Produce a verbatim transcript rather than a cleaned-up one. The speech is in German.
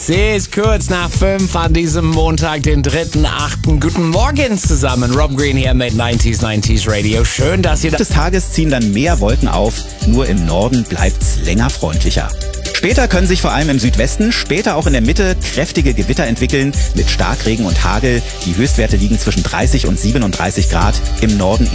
Sie ist kurz nach fünf an diesem Montag, den dritten achten Guten Morgen zusammen. Rob Green hier mit neunziger neunzig Radio. Schön, dass ihr da... Des Tages ziehen dann mehr Wolken auf, nur im Norden bleibt's länger freundlicher. Später können sich vor allem im Südwesten, später auch in der Mitte kräftige Gewitter entwickeln mit Starkregen und Hagel. Die Höchstwerte liegen zwischen dreißig und siebenunddreißig Grad, im Norden